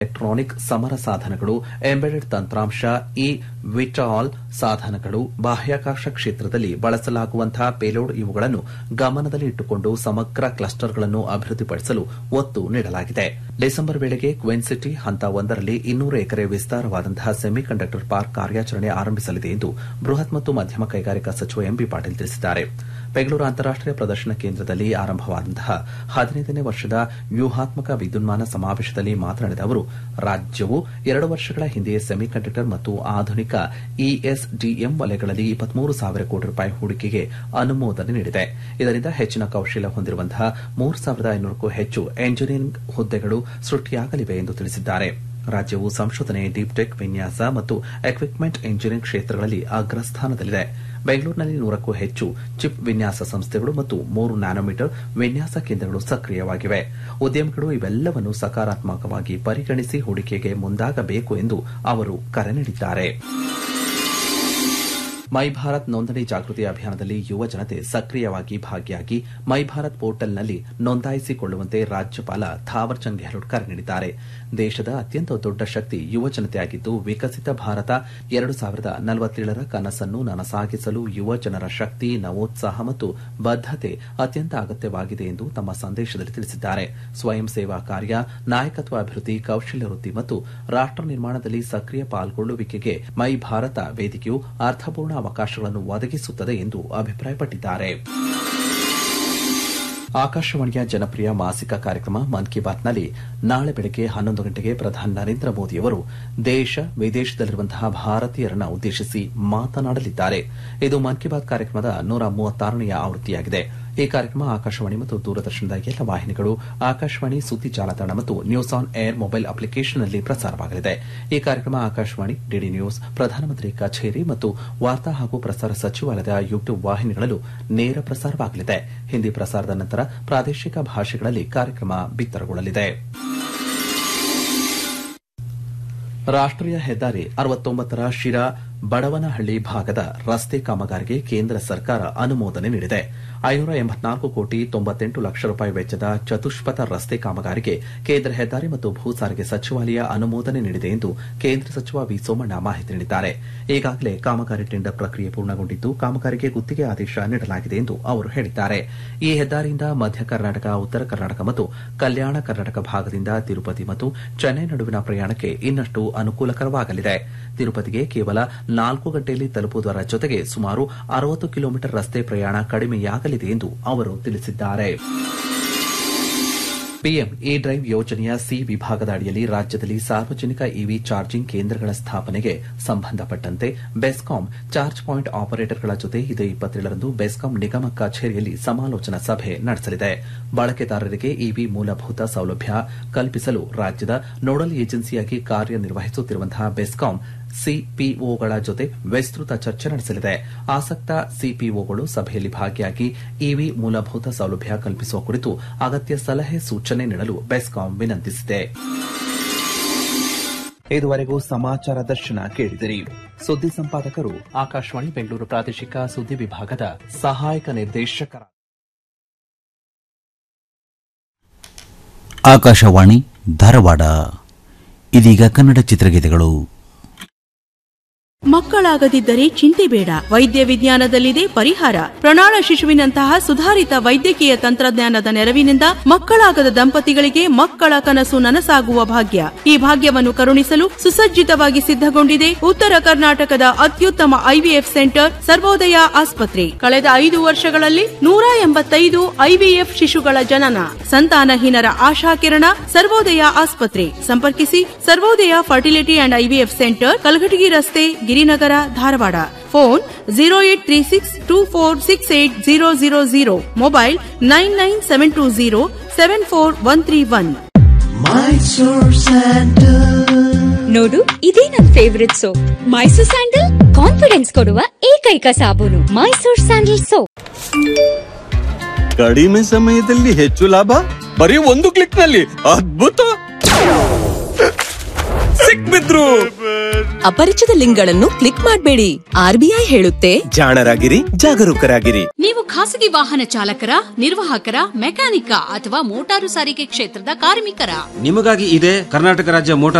Electronic ಸಮರ ಸಾಧನಗಳು, embedded ತಂತ್ರಾಂಶ, ಇ ವಿಟಾಲ್ ಸಾಧನಗಳು, ಬಾಹ್ಯಾಕಾಶ ಕ್ಷೇತ್ರದಲ್ಲಿ ಬಳಸಲಾಗುವಂತಹ ಪೇಲೋಡ್ ಇವುಗಳನ್ನು ಗಮನದಲ್ಲಿ ಇಟ್ಟುಕೊಂಡು ಸಮಗ್ರ ಕ್ಲಸ್ಟರ್ಗಳನ್ನು ಅಭಿವೃದ್ಧಿಪಡಿಸಲು ಒತ್ತು ನೀಡಲಾಗಿದೆ. ಡಿಸೆಂಬರ್ ವೇಳೆಗೆ ಕ್ವೀನ್ ಸಿಟಿ ಹಂತ 1ರಲ್ಲಿ 200 ಎಕರೆ ವಿಸ್ತಾರವಾದಂತಹ ಸೆಮಿಕಂಡಕ್ಟರ್ ಪಾರ್ಕ್ ಕಾರ್ಯಾಚರಣೆ ಆರಂಭಿಸಲಿದೆ ಎಂದು ಬೃಹತ್ ಮತ್ತು ಮಧ್ಯಮ ಕೈಗಾರಿಕಾ ಸಚಿವ ಎಂಬಿ ಪಾಟೀಲ್ ತಿಳಿಸಿದ್ದಾರೆ. ಬೆಂಗಳೂರು ಅಂತಾರಾಷ್ಟೀಯ ಪ್ರದರ್ಶನ ಕೇಂದ್ರದಲ್ಲಿ ಆರಂಭವಾದಂತಹ 15ನೇ ವರ್ಷದ ವ್ಯೂಹಾತ್ಮಕ ವಿದ್ಯುನ್ಮಾನ ಸಮಾವೇಶದಲ್ಲಿ ಮಾತನಾಡಿದ ಅವರು, ರಾಜ್ಯವು 2 ವರ್ಷಗಳ ಹಿಂದೆ ಸೆಮಿಕಂಡಕ್ಟರ್ ಮತ್ತು ಆಧುನಿಕ ಇಎಸ್ಡಿಎಂ ವಲಯಗಳಲ್ಲಿ 23,000 ಕೋಟಿ ರೂಪಾಯಿ ಹೂಡಿಕೆಗೆ ಅನುಮೋದನೆ ನೀಡಿದೆ. ಇದರಿಂದ ಹೆಚ್ಚಿನ ಕೌಶಲ್ಯ ಹೊಂದಿರುವಂತಹ 3,500ಕ್ಕೂ ಹೆಚ್ಚು ಎಂಜಿನಿಯರಿಂಗ್ ಹುದ್ದೆಗಳು ಸೃಷ್ಟಿಯಾಗಲಿವೆ ಎಂದು ತಿಳಿಸಿದ್ದಾರೆ. ರಾಜ್ಯವು ಸಂಶೋಧನೆ, ಡೀಪ್ ಟೆಕ್, ವಿನ್ಯಾಸ ಮತ್ತು ಎಕ್ವಿಪ್ಮೆಂಟ್ ಎಂಜಿನಿಯರಿಂಗ್ ಕ್ಷೇತ್ರಗಳಲ್ಲಿ ಅಗ್ರಸ್ಥಾನದಲ್ಲಿದೆ. ಬೆಂಗಳೂರಿನಲ್ಲಿ 100ಕ್ಕೂ ಹೆಚ್ಚು ಚಿಪ್ ವಿನ್ಯಾಸ ಸಂಸ್ಥೆಗಳು ಮತ್ತು 3 ನ್ಯಾನೋಮೀಟರ್ ವಿನ್ಯಾಸ ಕೇಂದ್ರಗಳು ಸಕ್ರಿಯವಾಗಿವೆ. ಉದ್ಯಮಿಗಳು ಇವೆಲ್ಲವನ್ನು ಸಕಾರಾತ್ಮಕವಾಗಿ ಪರಿಗಣಿಸಿ ಹೂಡಿಕೆಗೆ ಮುಂದಾಗಬೇಕು ಎಂದು ಅವರು ಕರೆ ನೀಡಿದ್ದಾರೆ. ಮೈ ಭಾರತ್ ನೋಂದಣಿ ಜಾಗೃತಿ ಅಭಿಯಾನದಲ್ಲಿ ಯುವ ಜನತೆ ಸಕ್ರಿಯವಾಗಿ ಭಾಗಿಯಾಗಿ ಮೈ ಭಾರತ್ ಪೋರ್ಟಲ್ನಲ್ಲಿ ನೋಂದಾಯಿಸಿಕೊಳ್ಳುವಂತೆ ರಾಜ್ಯಪಾಲ ಥಾವರ್ಚಂದ್ ಗೆಹ್ಲೋಟ್ ಕರೆ ನೀಡಿದ್ದಾರೆ. ದೇಶದ ಅತ್ಯಂತ ದೊಡ್ಡ ಶಕ್ತಿ ಯುವ ಜನತೆಯಾಗಿದ್ದು, ವಿಕಸಿತ ಭಾರತ 2047ರ ಕನಸನ್ನು ನನಸಾಗಿಸಲು ಯುವ ಜನರ ಶಕ್ತಿ, ನವೋತ್ಸಾಹ ಮತ್ತು ಬದ್ದತೆ ಅತ್ಯಂತ ಅಗತ್ಯವಾಗಿದೆ ಎಂದು ತಮ್ಮ ಸಂದೇಶದಲ್ಲಿ ತಿಳಿಸಿದ್ದಾರೆ. ಸ್ವಯಂ ಸೇವಾ ಕಾರ್ಯ, ನಾಯಕತ್ವ ಅಭಿವೃದ್ಧಿ, ಕೌಶಲ್ಯ ವೃದ್ಧಿ ಮತ್ತು ರಾಷ್ಟ ನಿರ್ಮಾಣದಲ್ಲಿ ಸಕ್ರಿಯ ಪಾಲ್ಗೊಳ್ಳುವಿಕೆಗೆ ಮೈ ಭಾರತ ವೇದಿಕೆಯು ಅರ್ಥಪೂರ್ಣ ಅವಕಾಶಗಳನ್ನು ಒದಗಿಸುತ್ತದೆ ಎಂದು ಅಭಿಪ್ರಾಯಪಟ್ಟಿದ್ದಾರೆ. ಆಕಾಶವಾಣಿಯ ಜನಪ್ರಿಯ ಮಾಸಿಕ ಕಾರ್ಯಕ್ರಮ ಮನ್ ಕಿ ಬಾತ್ನಲ್ಲಿ ನಾಳೆ ಬೆಳಗ್ಗೆ 11 ಗಂಟೆಗೆ ಪ್ರಧಾನಿ ನರೇಂದ್ರ ಮೋದಿಯವರು ದೇಶ ವಿದೇಶದಲ್ಲಿರುವಂತಹ ಭಾರತೀಯರನ್ನು ಉದ್ದೇಶಿಸಿ ಮಾತನಾಡಲಿದ್ದಾರೆ. ಇದು ಮನ್ ಕಿ ಬಾತ್ ಕಾರ್ಯಕ್ರಮದ 136ನೇ ಆವೃತ್ತಿಯಾಗಿದೆ. ಈ ಕಾರ್ಯಕ್ರಮ ಆಕಾಶವಾಣಿ ಮತ್ತು ದೂರದರ್ಶನದ ಎಲ್ಲ ವಾಹಿನಿಗಳು, ಆಕಾಶವಾಣಿ ಸುದ್ದಿ ಜಾಲತಾಣ ಮತ್ತು ನ್ಯೂಸ್ ಆನ್ ಏರ್ ಮೊಬೈಲ್ ಅಪ್ಲಿಕೇಶನ್ನಲ್ಲಿ ಪ್ರಸಾರವಾಗಲಿದೆ. ಈ ಕಾರ್ಯಕ್ರಮ ಆಕಾಶವಾಣಿ, ಡಿಡಿ ನ್ಯೂಸ್, ಪ್ರಧಾನಮಂತ್ರಿ ಕಚೇರಿ ಮತ್ತು ವಾರ್ತಾ ಹಾಗೂ ಪ್ರಸಾರ ಸಚಿವಾಲಯದ ಯೂಟ್ಯೂಬ್ ವಾಹಿನಿಗಳಲ್ಲೂ ನೇರ ಪ್ರಸಾರವಾಗಲಿದೆ. ಹಿಂದಿ ಪ್ರಸಾರದ ನಂತರ ಪ್ರಾದೇಶಿಕ ಭಾಷೆಗಳಲ್ಲಿ ಕಾರ್ಯಕ್ರಮ ಬಿತ್ತರಗೊಳ್ಳಲಿದೆ. ರಾಷ್ಟೀಯ ಹೆದ್ದಾರಿ 69ರ ಶಿರಾ ಬಡವನಹಳ್ಳಿ ಭಾಗದ ರಸ್ತೆ ಕಾಮಗಾರಿಗೆ ಕೇಂದ್ರ ಸರ್ಕಾರ ಅನುಮೋದನೆ ನೀಡಿದೆ. 584 ಕೋಟಿ 98 ಲಕ್ಷ ರೂಪಾಯಿ ವೆಚ್ಚದ ಚತುಷ್ಪಥ ರಸ್ತೆ ಕಾಮಗಾರಿಗೆ ಕೇಂದ್ರ ಹೆದ್ದಾರಿ ಮತ್ತು ಭೂ ಸಾರಿಗೆ ಸಚಿವಾಲಯ ಅನುಮೋದನೆ ನೀಡಿದೆ ಎಂದು ಕೇಂದ್ರ ಸಚಿವ ವಿ ಸೋಮಣ್ಣ ಮಾಹಿತಿ ನೀಡಿದ್ದಾರೆ. ಈಗಾಗಲೇ ಕಾಮಗಾರಿ ಟೆಂಡರ್ ಪ್ರಕ್ರಿಯೆ ಪೂರ್ಣಗೊಂಡಿದ್ದು, ಕಾಮಗಾರಿಗೆ ಗುತ್ತಿಗೆ ಆದೇಶ ನೀಡಲಾಗಿದೆ ಎಂದು ಅವರು ಹೇಳಿದ್ದಾರೆ. ಈ ಹೆದ್ದಾರಿಯಿಂದ ಮಧ್ಯ ಕರ್ನಾಟಕ, ಉತ್ತರ ಕರ್ನಾಟಕ ಮತ್ತು ಕಲ್ಯಾಣ ಕರ್ನಾಟಕ ಭಾಗದಿಂದ ತಿರುಪತಿ ಮತ್ತು ಚೆನ್ನೈ ನಡುವಿನ ಪ್ರಯಾಣಕ್ಕೆ ಇನ್ನಷ್ಟು ಅನುಕೂಲಕರವಾಗಲಿದೆ. ತಿರುಪತಿಗೆ ಕೇವಲ 4 ಗಂಟೆಯಲ್ಲಿ ತಲುಪುವುದರ ಜೊತೆಗೆ ಸುಮಾರು 60 ಕಿಲೋಮೀಟರ್ ರಸ್ತೆ ಪ್ರಯಾಣ ಕಡಿಮೆಯಾಗಲಿದೆ ಎಂದು ಅವರು ತಿಳಿಸಿದ್ದಾರೆ. ಪಿಎಂ ಇ ಡ್ರೈವ್ ಯೋಜನೆಯ ಸಿ ವಿಭಾಗದ ಅಡಿಯಲ್ಲಿ ರಾಜ್ಯದಲ್ಲಿ ಸಾರ್ವಜನಿಕ ಇವಿ ಚಾರ್ಜಿಂಗ್ ಕೇಂದ್ರಗಳ ಸ್ಥಾಪನೆಗೆ ಸಂಬಂಧಪಟ್ಟಂತೆ ಬೆಸ್ಕಾಂ ಚಾರ್ಜ್ ಪಾಯಿಂಟ್ ಆಪರೇಟರ್ಗಳ ಜೊತೆ ಇದೇ 27ರಂದು ಬೆಸ್ಕಾಂ ನಿಗಮ ಕಚೇರಿಯಲ್ಲಿ ಸಮಾಲೋಚನಾ ಸಭೆ ನಡೆಸಲಿದೆ. ಬಳಕೆದಾರರಿಗೆ ಇವಿ ಮೂಲಭೂತ ಸೌಲಭ್ಯ ಕಲ್ಪಿಸಲು ರಾಜ್ಯದ ನೋಡಲ್ ಏಜೆನ್ಸಿಯಾಗಿ ಕಾರ್ಯನಿರ್ವಹಿಸುತ್ತಿರುವಂತಹ ಬೆಸ್ಕಾಂ ಸಿಪಿಒಗಳ ಜೊತೆ ವಿಸ್ತೃತ ಚರ್ಚೆ ನಡೆಸಲಿದೆ. ಆಸಕ್ತ ಸಿಪಿಒಗಳು ಸಭೆಯಲ್ಲಿ ಭಾಗಿಯಾಗಿ ಇವಿ ಮೂಲಭೂತ ಸೌಲಭ್ಯ ಕಲ್ಪಿಸುವ ಕುರಿತು ಅಗತ್ಯ ಸಲಹೆ ಸೂಚನೆ ನೀಡಲು ಬೆಸ್ಕಾಂ ವಿನಂತಿಸಿದೆ. ಇದುವರೆಗೂ ಸಮಾಚಾರ ದರ್ಶನ ಕೇಳಿದಿರಿ. ಸುದ್ದಿ ಸಂಪಾದಕರು ಆಕಾಶವಾಣಿ ಬೆಂಗಳೂರು ಪ್ರಾದೇಶಿಕ ಸುದ್ದಿ ವಿಭಾಗದ ಸಹಾಯಕ ನಿರ್ದೇಶಕರ. ಆಕಾಶವಾಣಿ ಧಾರವಾಡ. ಇದೀಗ ಕನ್ನಡ ಚಿತ್ರಗೀತೆಗಳು. ಮಕ್ಕಳಾಗದಿದ್ದರೆ ಚಿಂತೆ ಬೇಡ, ವೈದ್ಯ ವಿಜ್ಞಾನದಲ್ಲಿದೆ ಪರಿಹಾರ. ಪ್ರಣಾಳ ಶಿಶುವಿನಂತಹ ಸುಧಾರಿತ ವೈದ್ಯಕೀಯ ತಂತ್ರಜ್ಞಾನದ ನೆರವಿನಿಂದ ಮಕ್ಕಳಾಗದ ದಂಪತಿಗಳಿಗೆ ಮಕ್ಕಳ ಕನಸು ನನಸಾಗುವ ಭಾಗ್ಯ. ಈ ಭಾಗ್ಯವನ್ನು ಕರುಣಿಸಲು ಸುಸಜ್ಜಿತವಾಗಿ ಸಿದ್ಧಗೊಂಡಿದೆ ಉತ್ತರ ಕರ್ನಾಟಕದ ಅತ್ಯುತ್ತಮ ಐವಿಎಫ್ ಸೆಂಟರ್ ಸರ್ವೋದಯ ಆಸ್ಪತ್ರೆ. ಕಳೆದ 5 ವರ್ಷಗಳಲ್ಲಿ 185 ಐವಿಎಫ್ ಶಿಶುಗಳ ಜನನ. ಸಂತಾನಹೀನರ ಆಶಾಕಿರಣ ಸರ್ವೋದಯ ಆಸ್ಪತ್ರೆ. ಸಂಪರ್ಕಿಸಿ ಸರ್ವೋದಯ fertility and IVF centre, Kalghatgi ರಸ್ತೆ, ಗಿರಿನಗರ, ಧಾರವಾಡ. ಫೋನ್ 0836246800. ಮೊಬೈಲ್ 9972074131. ನೋಡು, ಇದೇ ನನ್ favourite soap. Mysore sandal confidence ಕೊಡುವ ಏಕೈಕ ಸಾಬೂನು. Mysore sandal soap. ಕಡಿಮೆ ಸಮಯದಲ್ಲಿ ಹೆಚ್ಚು ಲಾಭ, ಬರೀ 1 ಕ್ಲಿಕ್ ನಲ್ಲಿ. ಅದ್ಭುತ! ಸಿಕ್ಬಿದ್ರು. ಅಪರಿಚಿತ ಲಿಂಕ್ಗಳನ್ನು ಕ್ಲಿಕ್ ಮಾಡಬೇಡಿ. ಆರ್ಬಿಐ ಹೇಳುತ್ತೆ, ಜಾಣರಾಗಿರಿ, ಜಾಗರೂಕರಾಗಿರಿ. ನೀವು ನೀವು ಖಾಸಗಿ ವಾಹನ ಚಾಲಕರ, ನಿರ್ವಾಹಕರ, ಮೆಕ್ಯಾನಿಕ ಅಥವಾ ಮೋಟಾರು ಸಾರಿಗೆ ಕ್ಷೇತ್ರದ ಕಾರ್ಮಿಕರ? ನಿಮಗಾಗಿ ಇದೆ ಕರ್ನಾಟಕ ರಾಜ್ಯ ಮೋಟಾರ್